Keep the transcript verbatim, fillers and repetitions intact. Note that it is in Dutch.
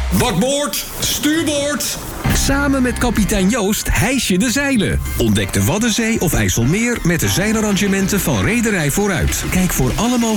Bakboord, stuurboord. Samen met kapitein Joost hijs je de zeilen. Ontdek de Waddenzee of IJsselmeer met de zeilarrangementen van Rederij Vooruit. Kijk voor alle mogelijkheden